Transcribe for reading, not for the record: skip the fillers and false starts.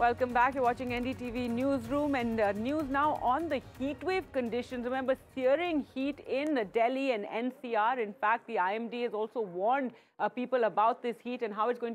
Welcome back. You're watching NDTV Newsroom and news now on the heat wave conditions. Remember, searing heat in Delhi and NCR. In fact, the IMD has also warned people about this heat and how it's going to